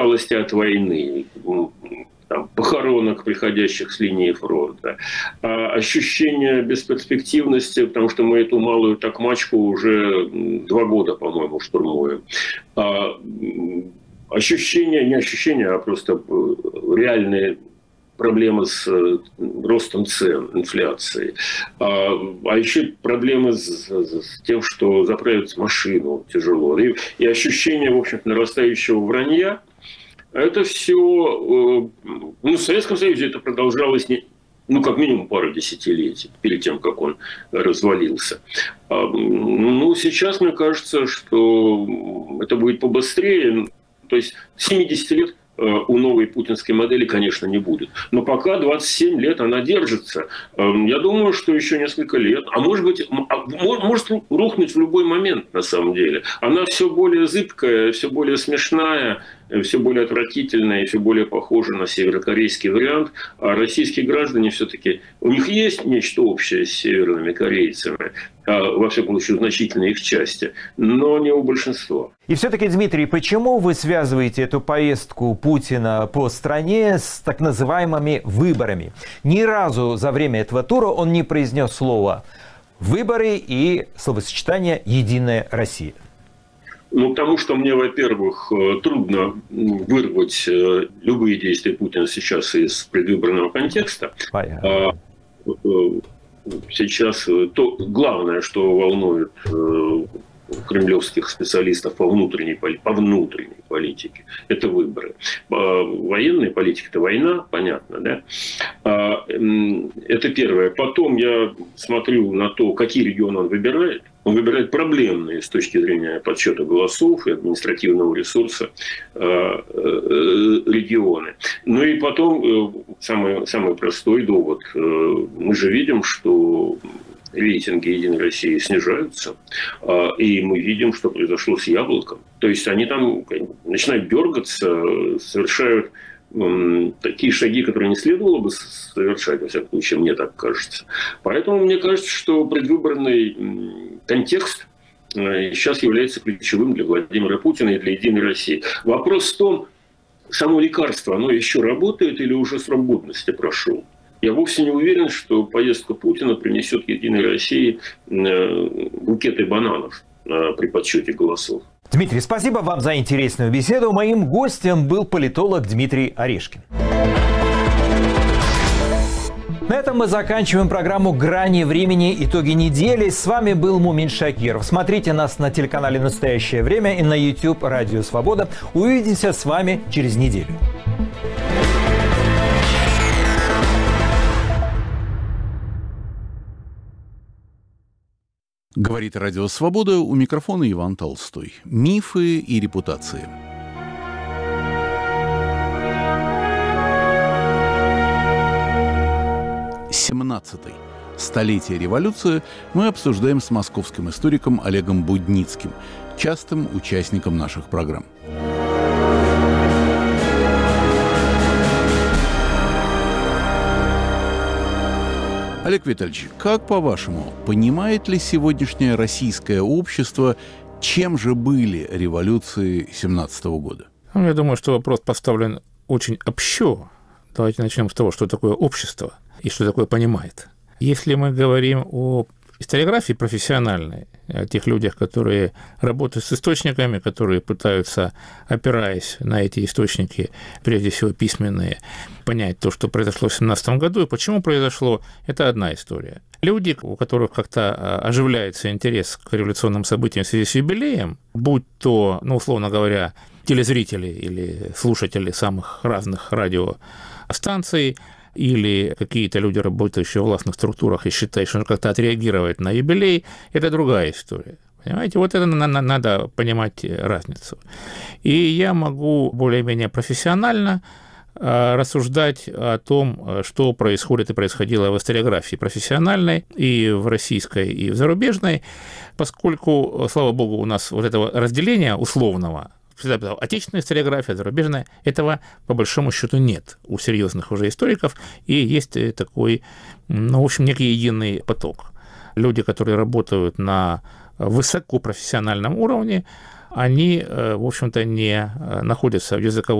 усталости от войны, там, похоронок, приходящих с линии фронта, ощущение бесперспективности, потому что мы эту малую Токмачку уже 2 года, по-моему, штурмуем. Ощущение, не ощущение, а просто реальные проблемы с ростом цен, инфляцией. А еще проблемы с тем, что заправить машину тяжело. И ощущение, в общем-то, нарастающего вранья. Это все... в Советском Союзе это продолжалось как минимум пару десятилетий перед тем, как он развалился. Сейчас мне кажется, что это будет побыстрее. То есть 70 лет у новой путинской модели, конечно, не будет. Но пока 27 лет она держится. Я думаю, что еще несколько лет, а может быть, может рухнуть в любой момент, на самом деле. Она все более зыбкая, все более смешная, все более отвратительная и все более похожа на северокорейский вариант. А российские граждане все-таки, у них есть нечто общее с северными корейцами, во всяком случае, в значительной их части, но не у большинства. И все-таки, Дмитрий, почему вы связываете эту поездку Путина по стране с так называемыми выборами? Ни разу за время этого тура он не произнес слово «выборы» и словосочетание «Единая Россия». Потому что мне, во-первых, трудно вырвать любые действия Путина сейчас из предвыборного контекста. Сейчас то главное, что волнует кремлевских специалистов по внутренней политике, это выборы. Военная политика – это война, понятно, да? Это первое. Потом я смотрю на то, какие регионы он выбирает. Он выбирает проблемные с точки зрения подсчета голосов и административного ресурса регионы. И потом самый простой довод. Мы же видим, что рейтинги «Единой России» снижаются, и мы видим, что произошло с Яблоком. То есть они там начинают дергаться, совершают такие шаги, которые не следовало бы совершать, во всяком случае, мне так кажется. Поэтому мне кажется, что предвыборный контекст сейчас является ключевым для Владимира Путина и для «Единой России». Вопрос в том, само лекарство, оно еще работает или уже срок годности прошел? Я вовсе не уверен, что поездка Путина принесет «Единой России» букеты бананов при подсчете голосов. Дмитрий, спасибо вам за интересную беседу. Моим гостем был политолог Дмитрий Орешкин. На этом мы заканчиваем программу «Грани времени. Итоги недели». С вами был Мумин Шакиров. Смотрите нас на телеканале «Настоящее время» и на YouTube «Радио Свобода». Увидимся с вами через неделю. Говорит Радио Свобода, у микрофона Иван Толстой. Мифы и репутации. «17-й. Столетие революции» мы обсуждаем с московским историком Олегом Будницким, частым участником наших программ. Олег Витальевич, как по-вашему, понимает ли сегодняшнее российское общество, чем же были революции 17 года? Я думаю, что вопрос поставлен очень общо. Давайте начнем с того, что такое общество и что такое понимает. Если мы говорим о историографии профессиональной, о тех людях, которые работают с источниками, которые пытаются, опираясь на эти источники, прежде всего письменные, понять то, что произошло в 17 году и почему произошло, это одна история. Люди, у которых как-то оживляется интерес к революционным событиям в связи с юбилеем, будь то, условно говоря, телезрители или слушатели самых разных радиостанций, или какие-то люди, работающие в властных структурах, и считают, что как-то отреагировать на юбилей, это другая история. Понимаете, вот это надо понимать разницу. И я могу более-менее профессионально рассуждать о том, что происходит и происходило в историографии профессиональной, и в российской, и в зарубежной, поскольку, слава богу, у нас вот этого разделения условного, отечественная историография, зарубежная, этого по большому счету нет у серьезных уже историков, и есть такой, в общем, некий единый поток. Люди, которые работают на высокопрофессиональном уровне, они, в общем-то, не находятся в языковом